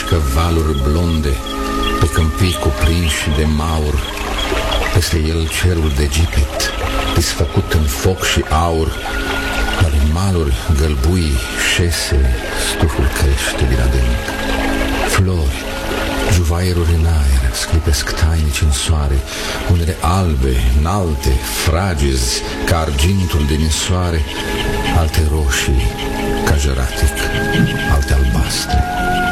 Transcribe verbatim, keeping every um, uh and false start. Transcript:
ridică valuri blonde pe câmpii cuprinși de maur. Peste el cerul de Egipet, disfăcut în foc și aur. Dar în maluri gălbui șese, stuful crește din adânc. Flori, juvaieruri în aer, sclipesc tainici în soare, unele albe, înalte, fragizi, ca argintul de ninsoare, alte roșii, ca jăratic, alte albastre.